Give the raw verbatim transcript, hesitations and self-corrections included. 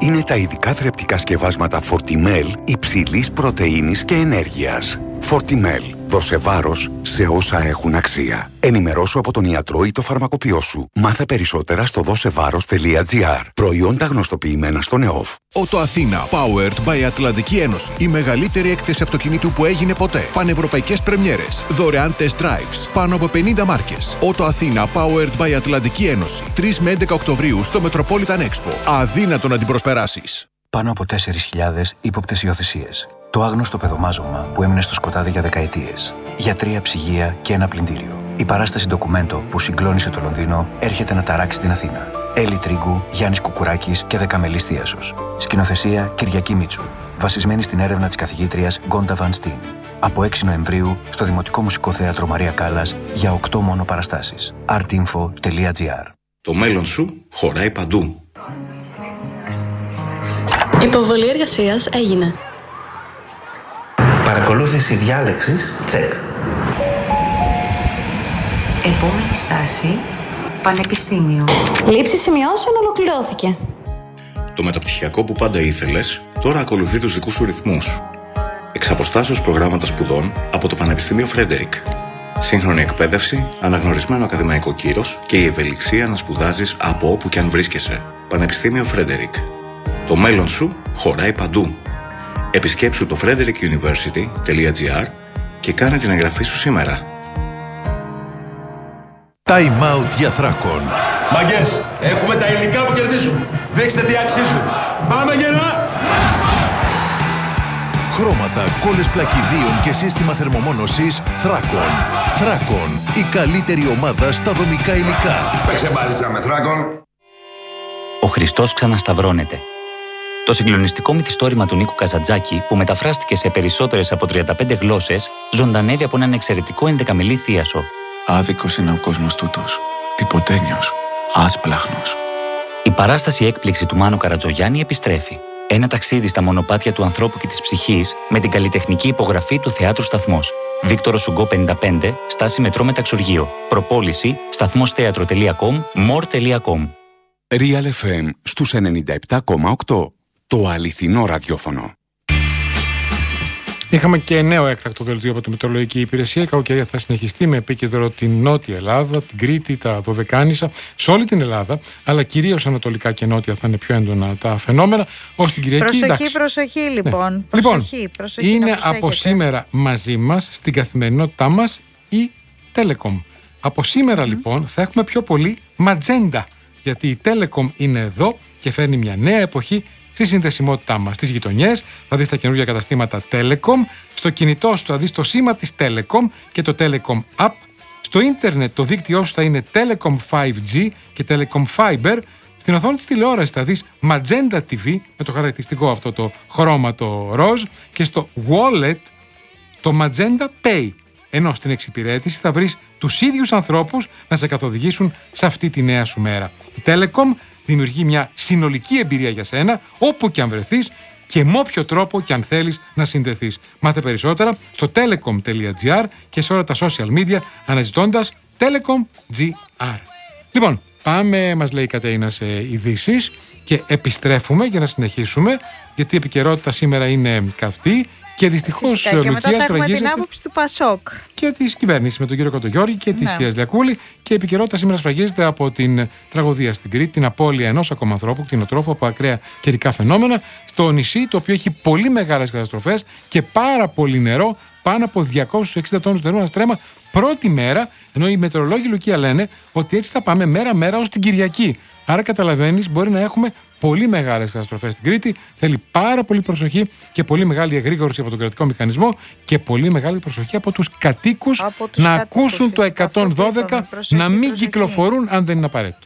είναι τα ειδικά θρεπτικά σκευάσματα Fortimel υψηλής πρωτεΐνης και ενέργειας. Fortimel. Δώσε βάρος σε όσα έχουν αξία. Ενημερώσου από τον ιατρό ή το φαρμακοποιό σου. Μάθε περισσότερα στο δώσεβάρος τελεία τζι άρ. Προϊόντα γνωστοποιημένα στον ΕΟΦ. Ότο Αθήνα, powered by Ατλαντική Ένωση. Η μεγαλύτερη έκθεση αυτοκινήτου που έγινε ποτέ. Πανευρωπαϊκές πρεμιέρες. Δωρεάν test drives. Πάνω από πενήντα μάρκες. Ότο Αθήνα, powered by Ατλαντική Ένωση. τρεις με έντεκα Οκτωβρίου στο Metropolitan Expo. Αδύνατο να την προσπεράσεις. Πάνω από τέσσερις χιλιάδες ύποπτες υιοθεσίες. Το άγνωστο παιδομάζωμα που έμεινε στο σκοτάδι για δεκαετίες. Γιατρία, ψυγεία και ένα πλυντήριο. Η παράσταση ντοκουμέντο που συγκλώνησε το Λονδίνο έρχεται να ταράξει την Αθήνα. Έλλη Τρίγκου, Γιάννης Κουκουράκης και Δεκαμελής Θίασος. Σκηνοθεσία Κυριακή Μίτσου. Βασισμένη στην έρευνα της καθηγήτριας Γκόντα Βαν Στίν. Από έξι Νοεμβρίου στο Δημοτικό Μουσικό Θέατρο Μαρία Κάλλας για οκτώ μόνο παραστάσεις. artinfo τελεία τζι άρ. Το μέλλον σου χωράει παντού. Υποβολή εργασίας έγινε. Παρακολούθηση διάλεξης, τσεκ. Επόμενη στάση, πανεπιστήμιο. Λήψη σημειώσεων ολοκληρώθηκε. Το μεταπτυχιακό που πάντα ήθελες, τώρα ακολουθεί τους δικούς σου ρυθμούς. Εξ αποστάσεως προγράμματα σπουδών από το Πανεπιστήμιο Φρέντερικ. Σύγχρονη εκπαίδευση, αναγνωρισμένο ακαδημαϊκό κύρος και η ευελιξία να σπουδάζεις από όπου και αν βρίσκεσαι. Πανεπιστήμιο Φρέντερικ. Το μέλλον σου χωράει παντού. Επισκέψου το frederick university τελεία τζι άρ και κάνε την εγγραφή σου σήμερα. Time out για Θράκον. Μαγκές, έχουμε τα υλικά που κερδίζουν. Δείξτε τι αξίζουν. Πάμε γερά! Χρώματα, κόλλες πλακιδίων και σύστημα θερμομόνωσης Θράκον. Θράκον, η καλύτερη ομάδα στα δομικά υλικά. Παίξε μπάλιτσα με Θράκον. Ο Χριστός ξανασταυρώνεται. Το συγκλονιστικό μυθιστόρημα του Νίκου Καζαντζάκη, που μεταφράστηκε σε περισσότερες από τριάντα πέντε γλώσσες, ζωντανεύει από έναν εξαιρετικό ενδεκαμελή θίασο. Άδικος είναι ο κόσμος τούτος. Τυποτένιος. Άσπλαχνος. Η παράσταση έκπληξη του Μάνου Καρατζογιάννη επιστρέφει. Ένα ταξίδι στα μονοπάτια του ανθρώπου και της ψυχής με την καλλιτεχνική υπογραφή του Θεάτρου Σταθμός. Βίκτορο Σουγκό πενήντα πέντε, στάση μετρό Μεταξουργείο. Προπόληση σταθμόσθέατρο τελεία com, more τελεία com. Real εφ εμ στους ενενήντα επτά κόμμα οκτώ. Το αληθινό ραδιόφωνο. Είχαμε και νέο έκτακτο δελτίο από τη Μετεωρολογική Υπηρεσία. Η κακοκαιρία θα συνεχιστεί με επίκεντρο την Νότια Ελλάδα, την Κρήτη, τα Δωδεκάνησα, σε όλη την Ελλάδα, αλλά κυρίως ανατολικά και νότια θα είναι πιο έντονα τα φαινόμενα. Ως την Κυριακή. Προσοχή, εντάξει. προσοχή λοιπόν. Ναι. Προσοχή, λοιπόν, προσοχή είναι από σήμερα μαζί μας στην καθημερινότητά μας η Telecom. Από σήμερα mm. λοιπόν θα έχουμε πιο πολύ ματζέντα, γιατί η Telecom είναι εδώ και φέρνει μια νέα εποχή στη συνδεσιμότητά μας. Στις γειτονιές θα δεις τα καινούργια καταστήματα Telecom, στο κινητό σου θα δεις το σήμα της Telecom και το Telecom App, στο ίντερνετ το δίκτυό σου θα είναι Telecom φάιβ τζι και Telecom Fiber, στην οθόνη της τηλεόρασης θα δεις Magenta τι βι με το χαρακτηριστικό αυτό το χρώμα το ροζ και στο wallet το Magenta Pay, ενώ στην εξυπηρέτηση θα βρεις τους ίδιους ανθρώπους να σε καθοδηγήσουν σε αυτή τη νέα σου μέρα. Η Telecom δημιουργεί μια συνολική εμπειρία για σένα, όπου και αν βρεθείς και με όποιο τρόπο και αν θέλεις να συνδεθείς. Μάθε περισσότερα στο telecom τελεία τζι άρ και σε όλα τα social media αναζητώντας Telecom τζι άρ. Λοιπόν, πάμε, μας λέει η Κατερίνα, σε ειδήσεις και επιστρέφουμε για να συνεχίσουμε, γιατί η επικαιρότητα σήμερα είναι καυτή. Και δυστυχώς και μετά θα έχουμε την άποψη του Πασόκ και τη κυβέρνηση με τον κύριο Κοντογιώργη και τη ναι. κυρία Λιακούλη. Και η επικαιρότητα σήμερα σφραγίζεται από την τραγωδία στην Κρήτη, την απώλεια ενός ακόμα ανθρώπου, κτηνοτρόφου, από ακραία καιρικά φαινόμενα, στο νησί το οποίο έχει πολύ μεγάλες καταστροφές και πάρα πολύ νερό, πάνω από διακόσιους εξήντα τόνους νερού να στρέμα πρώτη μέρα, ενώ οι μετεωρολόγοι Λουκία λένε ότι έτσι θα πάμε μέρα-μέρα ως την Κυριακή. Άρα καταλαβαίνεις, μπορεί να έχουμε πολύ μεγάλες καταστροφές στην Κρήτη. Θέλει πάρα πολύ προσοχή και πολύ μεγάλη εγρήγορση από τον κρατικό μηχανισμό και πολύ μεγάλη προσοχή από τους κατοίκους από τους να κατοίκους, ακούσουν το εκατόν δώδεκα, προσοχή, να μην προσοχή. κυκλοφορούν αν δεν είναι απαραίτητο.